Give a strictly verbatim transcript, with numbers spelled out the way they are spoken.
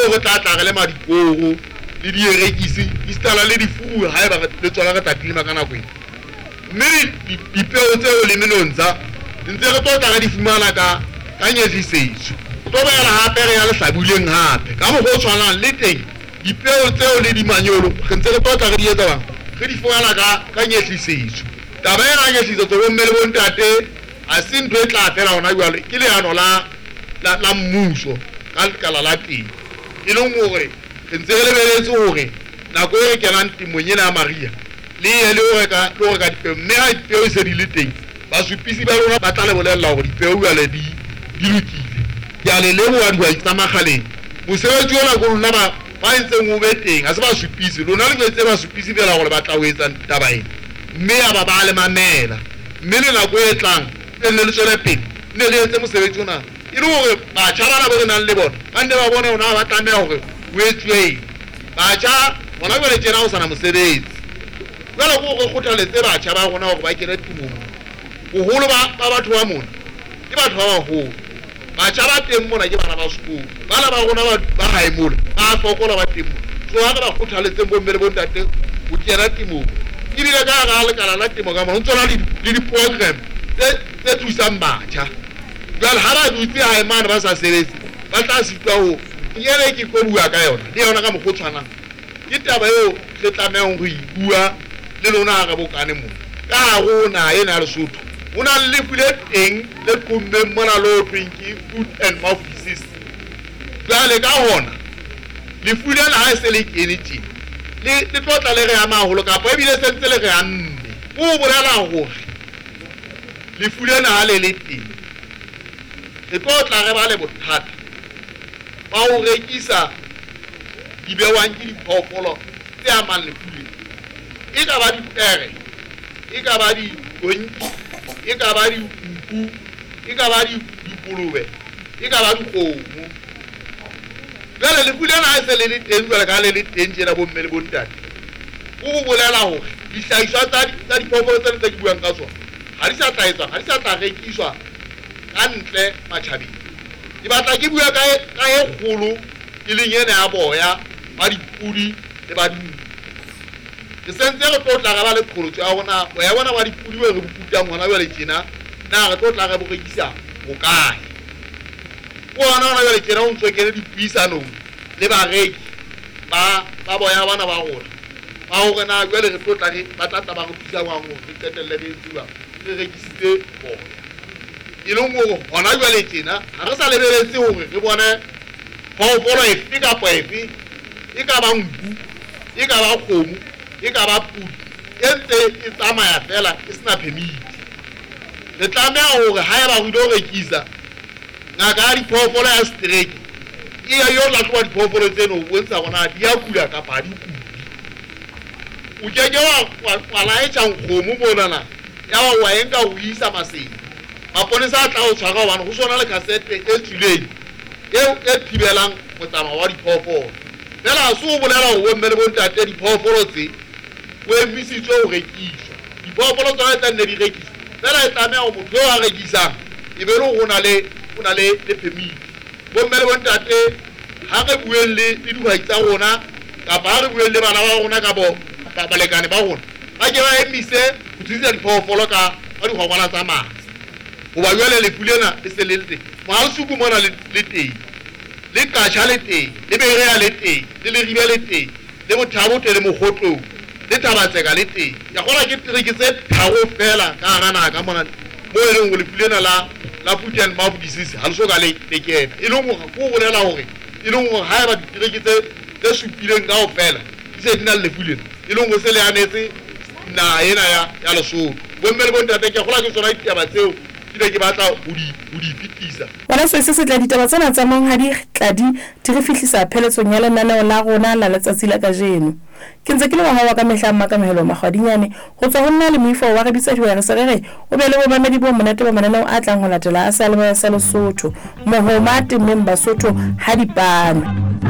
go tla tla le madikoro le di rekisi di stala le di fu ha ba le tsona ka tatlima kana go mme di peo tse o le menonza ntse re tota ga di fumana ka ka nyedisetso to ba la hape re ya le hlabuleng hape ka mo go tshwana le teng di peo tse o le di manyolo re ntse re tota ga di etsa ba re di fumana ka ka nyedisetso taba e ga nyedisetso go mmele bo ntate a se ntwe tla fela ona jwale ke le ano la la la mmuso ka kala la teng e leng gore re ntse re lebeletse gore nako e re kenang timonyena ya Maria le ye le gore ka le gore ka dipeo mme ha dipeo e se di le teng ba supisi ba rona ba tla le bolella gore dipeo jwale di di lokile ya le lemo wa dihwai tsa magaleng mosebetsi ona go nna ba ba ntseng o be teng a se ba supisi lona le tsetse ba supisi fela gore ba tla o etsa taba ena mme ya ba ba le mamela mme le nako e tlang e ne le tswele pele ne le etse mosebetsi ona e le gore ba tshwarana ba re nang le bona ba nne ba bone ona ba tlameha gore o etswe ba tsa bona ba le tsena o sana mosebetsi jwale go go kgothaletse batjha ba rona gore ba kene timong boholo ba batho ba mona ke batho ba baholo batjha ba teng mona ke bana ba sekolo bana ba rona ba hae mola ba fokola ba teng mona so ha ba kgothaletse bo mmele bo ntate o kena timong ke dile ka ga le kala la timo ka mo ntsona le di program tse tse thusang batjha jwale ha ba dutse hae mane ba sa sebetse ba tla sitwa ho yele ke go bua ka yona le yona ka mo go tshwana ke taba eo le tlameang go e bua le lona ga bokane mo ka gona ena le Lesotho una le fule teng le kumme mona lo twinki food and mouth disease jwale ka hona le fule la ha se le kene tsi le le tlotla le re ya maholo ka pa ebile se ntse le re ya mme o bolela gore le fule na le le teng le tlotla re ba le bothata ba o rekisa di bewang ke diphoofolo tse amang le fule e ka ba dipere e ka ba di gonki e ka ba di nku e ka ba di dikolobe e ka ba di kgomo jwale le fule na se le le teng jwale ka le le teng tjena bo mmele bo ntate o go bolela gore dihlahiswa tsa diphoofolo tse tse di buang ka tsona ha di sa tlaetswa ha di sa tla rekiswa ka ntle matjhabeng di batla ke bua ka ka e kgolo e leng ena ya boya ba dipudi le ba di ke sentse re tlotla ga ba le kgolotso ya bona boya bona ba dipudi ba re boputang hona jwale tjena na re tlotla re bo rekisa go kae o ona ona jwale tjena o ntse kene dipuisanong le bareki ba ba boya bana ba rona ba hore na jwale re tlotla re ba tla ba go thusa ngwa ngo re qetelle re tsiba re rekisitse boya e leng gore hona jwale tjena ha re sa lebeletse hore re bone phoofolo efe kapa efe e ka ba nku e ka ba kgomo e ka ba pudi e ntse e tsamaya fela e sena permit le tlameha hore ha e ba go ilo rekisa ngaka ya diphoofolo ya strike e ya yo la tloa diphoofolo tseno o bontsha gona di ya kula kapa di kudi o keke wa laetša nkgomo monana ya ba wa enka o isa masedi maponesa a tla o tshwara gobane go swana le kasete e tswileng e thibelang motsamao wa diphoofolo fela a se o bolela go bommele bo ntate diphoofolo tse o emisitswe go rekiswa diphoofolo tsone tsa nne di rekiswa fela e tlameya go motho yo a rekisang e be le go na le na le le permit bommele bo ntate ha re bueng le dihwai tsa rona kapa ha re bueng le bana ba rona ka bo balekane ba rona ba ke ba emise go tsisa diphoofolo ka ka dikgwagwana tsa matsi goba jwale le pulena e se le le teng mohalsuku mona le teng le katšha le teng le berea le teng le leribe le teng le bothabote le mogotlong le tabatseka le teng ya gona ke tereke tse tharo fela ka gara naka mona mo e leng go le pulena la la food and mouth disease ha le soka le tekena e leng gore go bolela gore e leng gore ha e ba ditereke tse tse supileng kao fela di se di na le pulena e leng go se le anetse na ena ya ya Lesotho bommele bo ntate ke gola ke tsona ditaba tseo ke batla go di go di fitisa wala se se se tla ditaba tsena tsa monghadi tladi di re fihlisa pheletsong ya lenaneo la rona la letsatsi la kajeno ke ntse ke le wa ka mehla mma ka mehelo magwadinyane go tswa go nna le moifo wa re bitsa di wena serere o be le bo mamedi bo monate ba mananeo a tlang go latela a sa le ba sa Lesotho mohoma temeng Basotho ha dipana